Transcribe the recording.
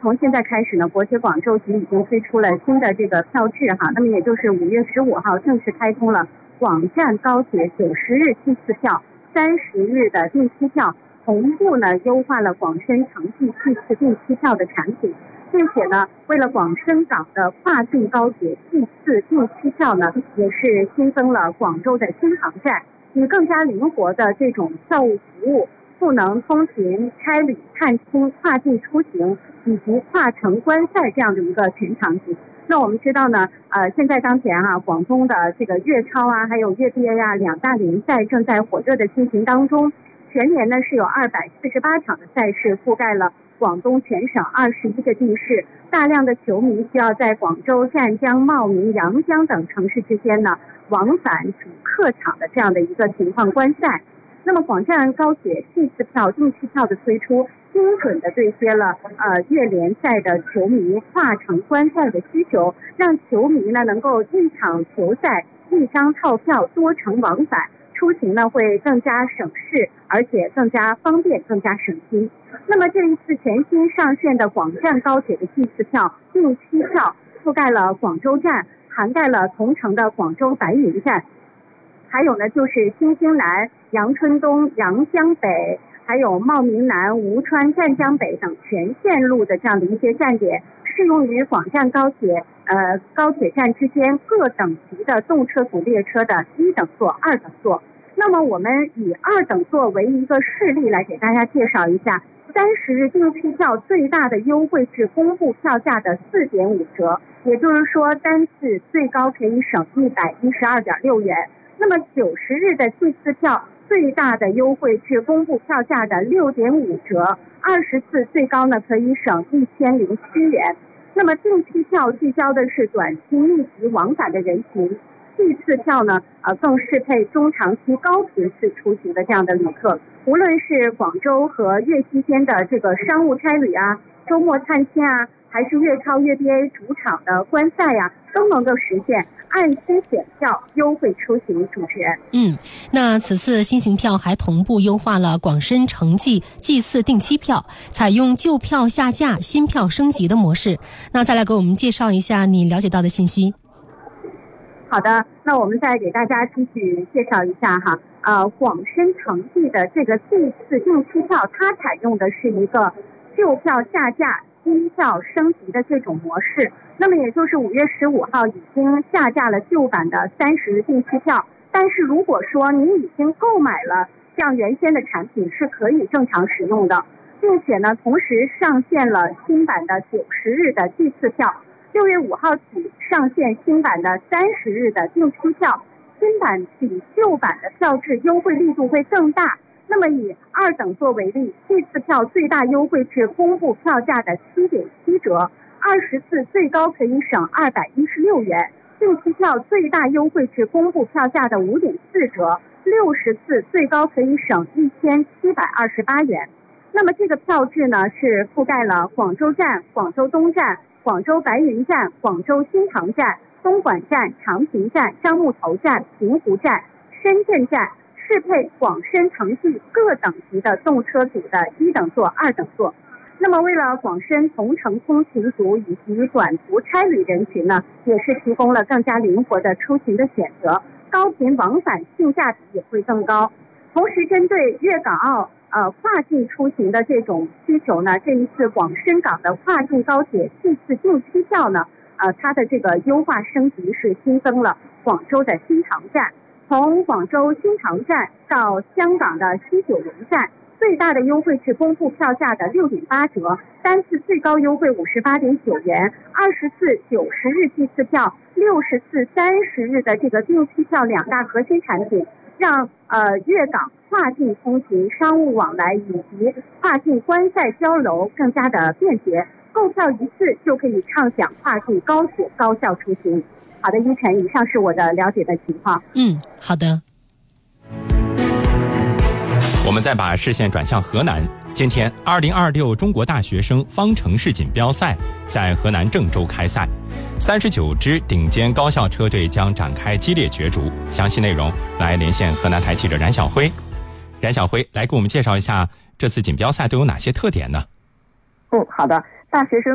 从现在开始呢，国铁广州局已经推出了新的这个票制哈，那么也就是5月15号正式开通了广湛高铁90日季次票、30日的定期票，同步呢优化了广深城际季次定期票的产品，并且呢，为了广深港的跨境高铁季次定期票呢，也是新增了广州的新航站，以更加灵活的这种票务服务，赋能通勤、差旅、探亲、跨境出行以及跨城观赛这样的一个全场景。那我们知道呢，现在当前广东的这个粤超还有粤 BA 2大联赛正在火热的进行当中，全年呢是有248场的赛事覆盖了广东全省21个地市，大量的球迷需要在广州、湛江、茂名、阳江等城市之间呢往返主客场的这样的一个情况观赛。那么广湛高铁季次票、定期票的推出，精准的对接了粤联赛的球迷跨城观赛的需求，让球迷呢能够一场球赛一张套票多城往返，出行呢会更加省事，而且更加方便，更加省心。那么这一次全新上线的广湛高铁的季次票、定期票，覆盖了广州站，涵盖了同城的广州白云站，还有呢就是新兴南、阳春东、阳江北，还有茂名南、吴川、湛江北等全线路的这样的一些站点，适用于广湛高铁高铁站之间各等级的动车组列车的1等座、2等座。那么我们以2等座为一个事例来给大家介绍一下，30日定期票最大的优惠是公布票价的4.5折，也就是说单次最高可以省112.6元。那么90日的季次票最大的优惠是公布票价的6.5折，20次最高呢可以省1007元。那么定期票聚焦的是短期密集往返的人群，季次票呢更适配中长期高频次出行的这样的旅客，无论是广州和粤西间的这个商务差旅周末探亲还是粤超粤 BA 主场的观赛都能够实现按需选票优惠出行。主持人， 那此次新型票还同步优化了广深城际季次定期票，采用旧票下架、新票升级的模式。那再来给我们介绍一下你了解到的信息。 好的，那我们再给大家继续介绍一下广深城际的这个季次定期票，它采用的是一个旧票下架、新票升级的这种模式。那么也就是5月15号已经下架了旧版的30日定期票，但是如果说你已经购买了像原先的产品，是可以正常使用的，并且呢同时上线了新版的90日的季次票，6月5号起上线新版的30日的定期票，新版比旧版的票制优惠力度会更大。那么以2等座为例，季次票最大优惠是公布票价的7.7折，20次最高可以省216元；定期票最大优惠是公布票价的5.4折，60次最高可以省1728元。那么这个票制呢是覆盖了广州站、广州东站、广州白云站、广州新塘站、东莞站、长平站、樟木头站、平湖站、深圳站，适配广深城际各等级的动车组的1等座、2等座。那么为了广深同城通勤族以及短途差旅人群呢，也是提供了更加灵活的出行的选择，高频往返性价比也会更高。同时针对粤港澳跨境出行的这种需求呢，这一次广深港的跨境高铁季次定期票呢它的这个优化升级是新增了广州的新塘站，从广州新塘站到香港的西九龙站，最大的优惠是公布票价的6.8折，单次最高优惠58.9元，20次90日季次票、60次30日的这个定期票2大核心产品，让粤港跨境通勤、商务往来以及跨境观赛交流更加的便捷，购票一次就可以畅享跨境高铁高效出行。好的，依晨，以上是我的了解的情况。 好的。 我们再把视线转向河南。今天2026中国大学生方程式锦标赛在河南郑州开赛，39支顶尖高校车队将展开激烈角逐。详细内容来连线河南台记者冉晓辉。冉晓辉来给我们介绍一下这次锦标赛都有哪些特点呢？ 好的，大学生